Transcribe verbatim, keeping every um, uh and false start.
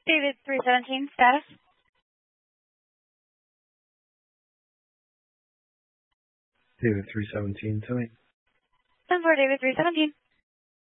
David three seventeen, status. David three seventeen, tell me. ten four, David three seventeen.